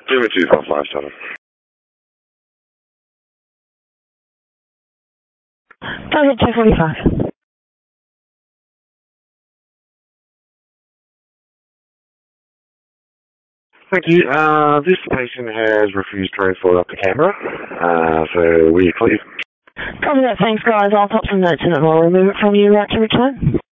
7257. Target 245. Thank you. This patient has refused transport up the camera, so we clear. Copy that. Thanks, guys. I'll pop some notes in it and I'll remove it from you right to return.